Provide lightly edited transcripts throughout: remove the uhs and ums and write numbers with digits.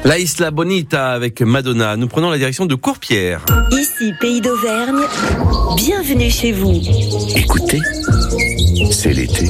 La Isla Bonita avec Madonna. Nous prenons la direction de Courpierre. Ici, Pays d'Auvergne. Bienvenue chez vous. Écoutez, c'est l'été.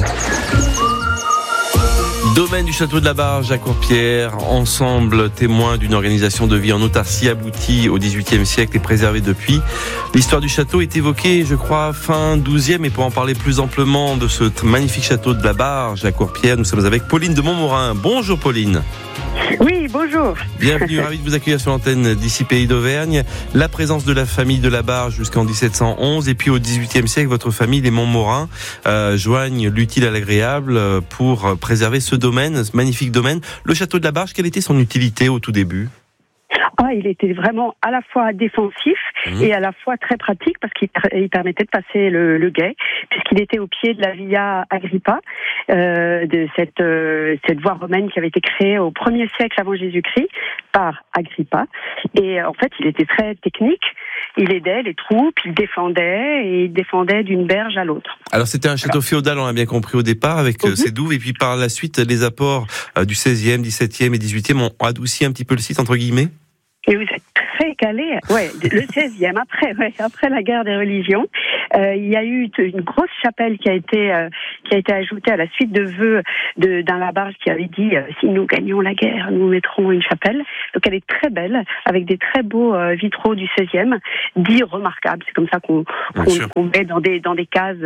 Domaine du château de la Barge à Courpierre, ensemble témoin d'une organisation de vie en autarcie aboutie au XVIIIe siècle et préservée depuis. L'histoire du château est évoquée, je crois, fin XIIe, et pour en parler plus amplement de ce magnifique château de la Barge à Courpierre, nous sommes avec Pauline de Montmorin. Bonjour Pauline. Oui, bonjour. Bienvenue, ravi de vous accueillir sur l'antenne d'ici Pays d'Auvergne. La présence de la famille de la Barge jusqu'en 1711 et puis au XVIIIe siècle, votre famille, les Montmorin, joignent l'utile à l'agréable pour préserver ce domaine, ce magnifique domaine. Le château de la Barge, quelle était son utilité au tout début ? Il était vraiment à la fois défensif et à la fois très pratique parce qu'il permettait de passer le gué, puisqu'il était au pied de la Via Agrippa, de cette voie romaine qui avait été créée au 1er siècle avant Jésus-Christ par Agrippa. Et en fait, il était très technique. Il aidait les troupes, il défendait d'une berge à l'autre. Alors c'était un château féodal, on l'a bien compris au départ, avec ses douves, et puis par la suite, les apports du 16e, 17e et 18e ont adouci un petit peu le site, entre guillemets. Et vous êtes très calé. Ouais, le 16e, après la guerre des religions, il y a eu une grosse chapelle qui a été ajoutée à la suite de vœux d'un Labarge qui avait dit si nous gagnons la guerre, nous mettrons une chapelle. Donc elle est très belle, avec des très beaux vitraux du 16e, dits remarquables. C'est comme ça qu'on met dans des cases,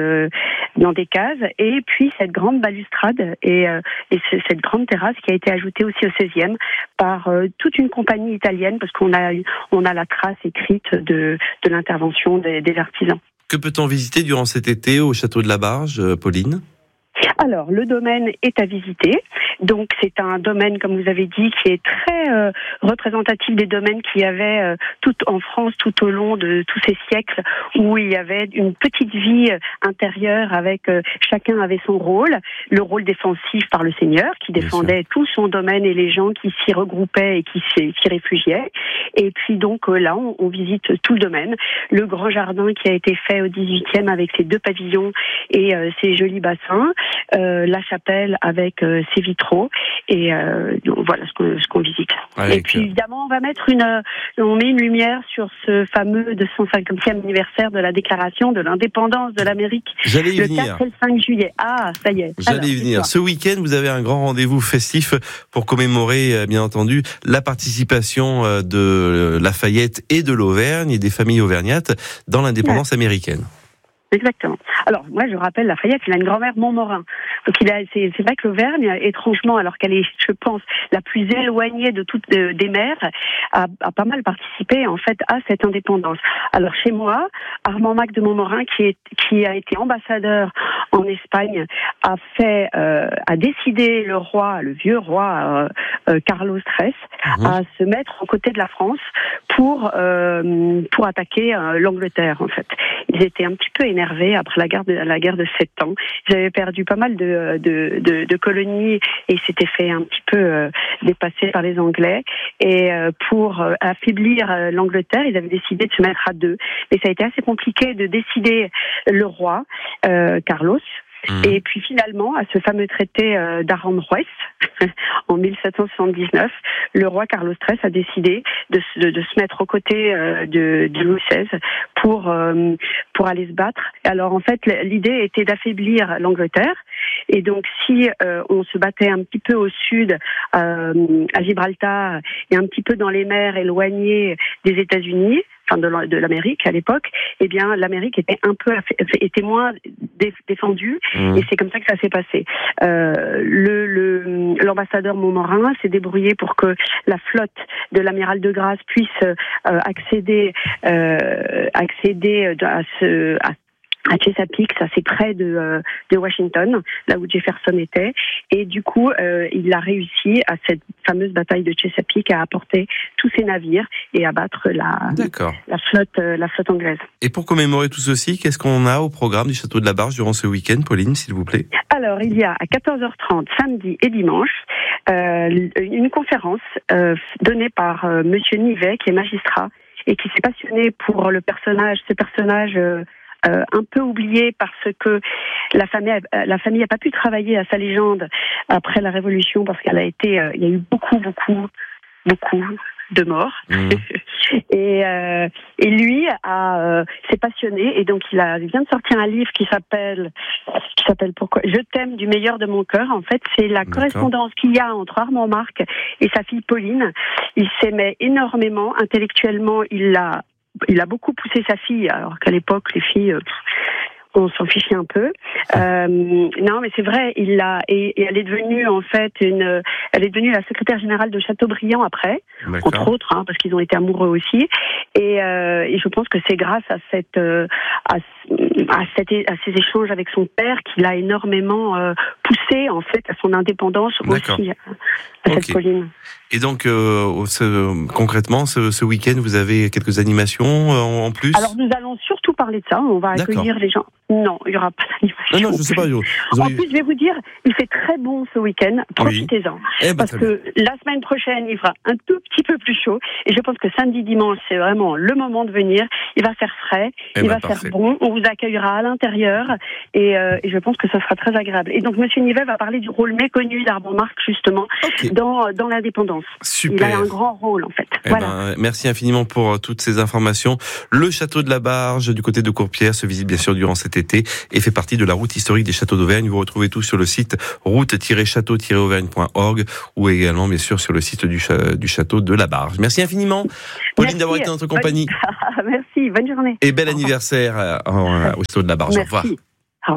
Et puis cette grande balustrade et cette grande terrasse qui a été ajoutée aussi au 16e par toute une compagnie italienne, parce qu'on a la trace écrite de l'intervention des artisans. Que peut-on visiter durant cet été au château de la Barge, Pauline ? Alors, le domaine est à visiter. Donc, c'est un domaine, comme vous avez dit, qui est très représentatif des domaines qu'il y avait tout en France tout au long de tous ces siècles, où il y avait une petite vie intérieure avec chacun avait son rôle. Le rôle défensif par le seigneur, qui défendait tout son domaine et les gens qui s'y regroupaient et qui s'y réfugiaient. Et puis donc là, on visite tout le domaine. Le grand jardin qui a été fait au 18e avec ses 2 pavillons et ses jolis bassins. La chapelle avec ses vitraux et voilà ce qu'on visite. Et puis évidemment on met une lumière sur ce fameux 250e anniversaire de la déclaration de l'indépendance de l'Amérique. J'allais y le venir. 4 et le 5 juillet. Ah, ça y est. J'allais y venir. Ce week-end, vous avez un grand rendez-vous festif pour commémorer, bien entendu, la participation de Lafayette et de l'Auvergne et des familles auvergnates dans l'indépendance américaine. Exactement. Alors, moi, je rappelle, Lafayette, il a une grand-mère Montmorin. Donc, c'est vrai que l'Auvergne, étrangement, alors qu'elle est, je pense, la plus éloignée de toutes des mers, a pas mal participé, en fait, à cette indépendance. Alors, chez moi, Armand Mac de Montmorin, qui a été ambassadeur en Espagne, a décidé le vieux roi, Carlos XIII, à se mettre aux côtés de la France pour attaquer l'Angleterre, en fait. Ils étaient un petit peu énervés après la guerre de 7 ans. Ils avaient perdu pas mal de colonies et s'étaient fait un petit peu dépasser par les Anglais. Et pour affaiblir l'Angleterre, ils avaient décidé de se mettre à 2. Mais ça a été assez compliqué de décider le roi, Carlos. Et puis finalement, à ce fameux traité d'Aranjuez, en 1779, le roi Carlos XIII a décidé de se mettre aux côtés de Louis XVI pour aller se battre. Alors en fait, l'idée était d'affaiblir l'Angleterre. Et donc si on se battait un petit peu au sud, à Gibraltar, et un petit peu dans les mers éloignées des États-Unis, de l'Amérique à l'époque, eh bien l'Amérique était moins défendue et c'est comme ça que ça s'est passé. L'ambassadeur Montmorin s'est débrouillé pour que la flotte de l'amiral de Grasse puisse accéder à Chesapeake, ça c'est près de Washington, là où Jefferson était, et du coup il a réussi à cette fameuse bataille de Chesapeake à apporter tous ses navires et à battre la flotte anglaise. Et pour commémorer tout ceci, qu'est-ce qu'on a au programme du château de la Barge durant ce week-end, Pauline, s'il vous plaît ? Alors il y a à 14h30 samedi et dimanche une conférence donnée par Monsieur Nivet, qui est magistrat et qui s'est passionné pour ce personnage un peu oublié parce que la famille a pas pu travailler à sa légende après la Révolution parce il y a eu beaucoup beaucoup de morts. Et lui s'est passionné, et donc il vient de sortir un livre qui s'appelle Pourquoi je t'aime du meilleur de mon cœur. En fait, c'est la correspondance qu'il y a entre Armand Marc et sa fille Pauline. Il s'aimait énormément intellectuellement. Il a beaucoup poussé sa fille, alors qu'à l'époque les filles on s'en fichait un peu. Non, mais c'est vrai, et elle est devenue en fait elle est devenue la secrétaire générale de Chateaubriand après, entre autres, parce qu'ils ont été amoureux aussi. Et je pense que c'est grâce à ces échanges avec son père qu'il a énormément poussé en fait à son indépendance aussi, à cette Pauline. Et donc concrètement, ce week-end, vous avez quelques animations en plus? Alors nous allons surtout parler de ça. On va accueillir les gens. Non, il n'y aura pas d'animation. Non, je sais pas. En plus, je vais vous dire, il fait très bon ce week-end. Profitez-en. Parce que la semaine prochaine, il fera un tout petit peu plus chaud. Et je pense que samedi, dimanche, c'est vraiment le moment de venir. Il va faire frais. Il va faire bon. On vous accueillera à l'intérieur. Et je pense que ça sera très agréable. Et donc, Monsieur Nivet va parler du rôle méconnu d'Armand Marc, justement, dans l'indépendance. Super. Il a un grand rôle, en fait. Merci infiniment pour toutes ces informations. Le château de la Barge, du côté de Courpierre, se visite bien sûr durant cet été et fait partie de la route historique des châteaux d'Auvergne. Vous retrouvez tout sur le site route-château-auvergne.org ou également bien sûr sur le site du château de la Barge. Merci infiniment, Pauline, d'avoir été en notre compagnie. Merci, bonne journée. Et bel anniversaire au château de la Barge. Au revoir.